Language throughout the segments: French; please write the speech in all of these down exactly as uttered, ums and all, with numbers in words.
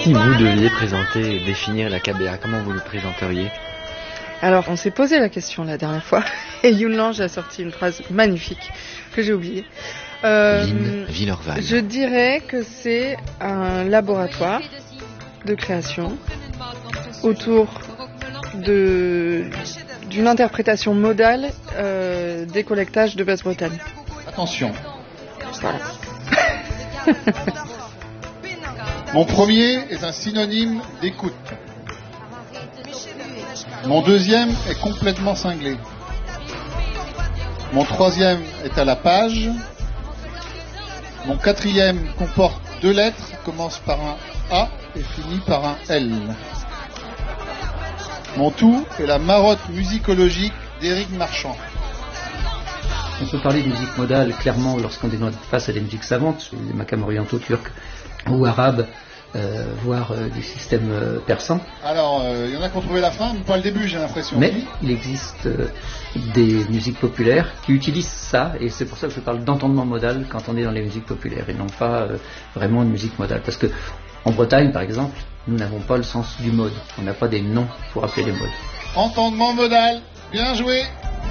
Si vous deviez présenter et définir la K B A, comment vous le présenteriez? Alors, on s'est posé la question la dernière fois, et Yun Lange a sorti une phrase magnifique que j'ai oubliée. Euh, Lynn Villerval. Je dirais que c'est un laboratoire de création autour de, d'une interprétation modale euh, des collectages de Basse-Bretagne. Attention. Voilà. Mon premier est un synonyme d'écoute. Mon deuxième est complètement cinglé. Mon troisième est à la page. Mon quatrième comporte deux lettres, commence par un A et finit par un L. Mon tout est la marotte musicologique d'Éric Marchand. On peut parler de musique modale clairement lorsqu'on est face à des musiques savantes, des makams orientaux turcs ou arabes, euh, voire euh, du système euh, persan. Alors, il euh, y en a qui ont trouvé la fin, mais pas le début, j'ai l'impression. Mais il existe euh, des musiques populaires qui utilisent ça, et c'est pour ça que je parle d'entendement modal quand on est dans les musiques populaires, et non pas euh, vraiment de musique modale. Parce que en Bretagne, par exemple, nous n'avons pas le sens du mode. On n'a pas des noms pour appeler les modes. Entendement modal, bien joué.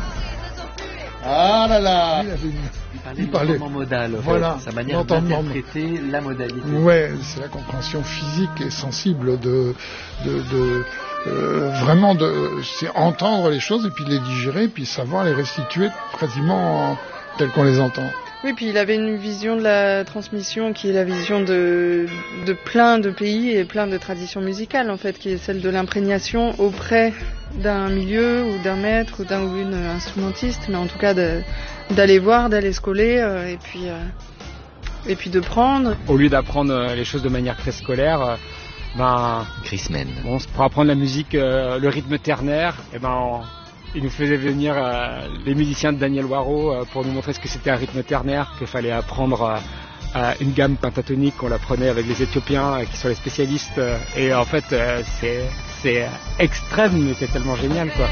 Ah là là. Il, avait, il parlait d'entendement modal, voilà, sa manière d'interpréter la modalité. Ouais, c'est la compréhension physique et sensible de, de, de euh, vraiment de, c'est entendre les choses et puis les digérer, puis savoir les restituer pratiquement telles qu'on les entend. Oui, puis il avait une vision de la transmission qui est la vision de, de plein de pays et plein de traditions musicales, en fait, qui est celle de l'imprégnation auprès d'un milieu ou d'un maître ou d'un ou une instrumentiste, mais en tout cas de, d'aller voir, d'aller se coller euh, et puis euh, et puis de prendre. Au lieu d'apprendre les choses de manière très scolaire, euh, ben Chris Men. Bon, pour apprendre la musique, euh, le rythme ternaire, et ben on, il nous faisait venir euh, les musiciens de Daniel Waro euh, pour nous montrer ce que c'était un rythme ternaire, qu'il fallait apprendre euh, euh, une gamme pentatonique qu'on apprenait avec les Éthiopiens euh, qui sont les spécialistes. Euh, et en fait, euh, c'est, c'est extrême, mais c'est tellement génial, quoi.